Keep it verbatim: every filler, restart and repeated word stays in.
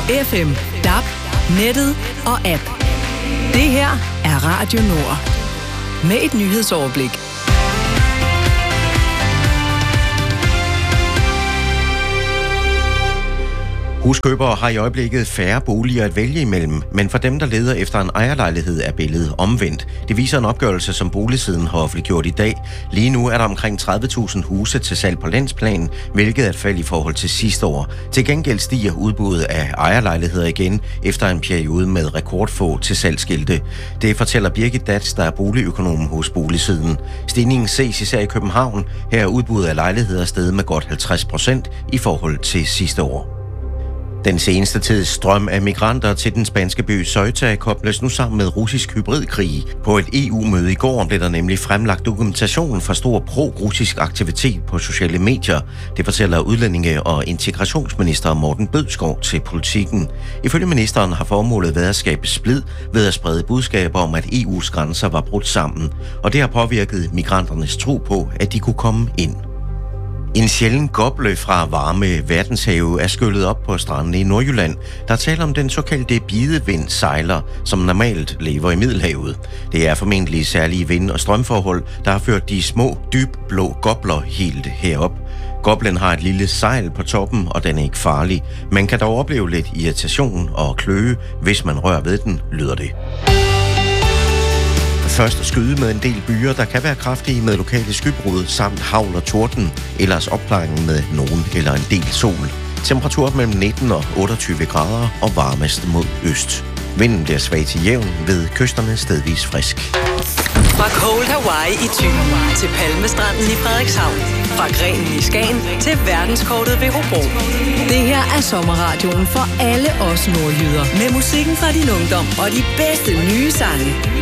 F M, D A B, nettet og app. Det her er Radio Nord. Med et nyhedsoverblik. Huskøbere har i øjeblikket færre boliger at vælge imellem, men for dem, der leder efter en ejerlejlighed, er billedet omvendt. Det viser en opgørelse, som Boligsiden har offentliggjort i dag. Lige nu er der omkring tredive tusind huse til salg på landsplan, hvilket er et fald i forhold til sidste år. Til gengæld stiger udbuddet af ejerlejligheder igen, efter en periode med rekordfå til salgsskilte. Det fortæller Birgit Dats, der er boligøkonom hos Boligsiden. Stigningen ses især i København. Her er udbuddet af lejligheder steget med godt halvtreds procent i forhold til sidste år. Den seneste tids strøm af migranter til den spanske by Ceuta kobles nu sammen med russisk hybridkrig. På et E U-møde i går blev der nemlig fremlagt dokumentation for stor pro-russisk aktivitet på sociale medier. Det fortæller udlændinge- og integrationsminister Morten Bødskov til Politikken. Ifølge ministeren har formålet været at skabe splid ved at sprede budskaber om, at E U's grænser var brudt sammen. Og det har påvirket migranternes tro på, at de kunne komme ind. En sjælden goble fra varme verdenshave er skyllet op på stranden i Nordjylland. Der taler om den såkaldte bidevindssejler, som normalt lever i Middelhavet. Det er formentlig særlige vind- og strømforhold, der har ført de små, dybblå gobler helt herop. Goblen har et lille sejl på toppen, og den er ikke farlig. Man kan dog opleve lidt irritation og kløe, hvis man rører ved den, lyder det. Først skyde med en del byer, der kan være kraftige med lokale skybrud samt hagl og torden, ellers opklaringen med nogen eller en del sol. Temperatur mellem nitten og otteogtyve grader og varmest mod øst. Vinden bliver svag til jævn, ved kysterne stedvis frisk. Fra Cold Hawaii i Thy til Palmestranden i Frederikshavn. Fra Grenen i Skagen til verdenskortet ved Hobro. Det her er sommerradioen for alle os nordjyder. Med musikken fra din ungdom og de bedste nye sange.